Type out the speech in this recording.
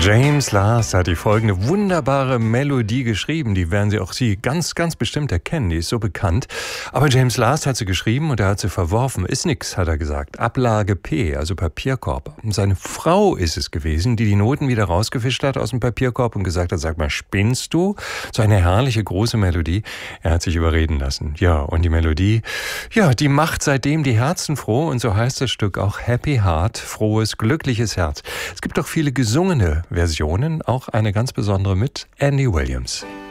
James Last hat die folgende wunderbare Melodie geschrieben. Die werden Sie ganz, ganz bestimmt erkennen. Die ist so bekannt. Aber James Last hat sie geschrieben und er hat sie verworfen. Ist nix, hat er gesagt. Ablage P, also Papierkorb. Und seine Frau ist es gewesen, die Noten wieder rausgefischt hat aus dem Papierkorb und gesagt hat, sag mal, spinnst du? So eine herrliche, große Melodie. Er hat sich überreden lassen. Ja, und die Melodie, ja, die macht seitdem die Herzen froh. Und so heißt das Stück auch Happy Heart, frohes, glückliches Herz. Es gibt auch viele gesungene Versionen, auch eine ganz besondere mit Andy Williams.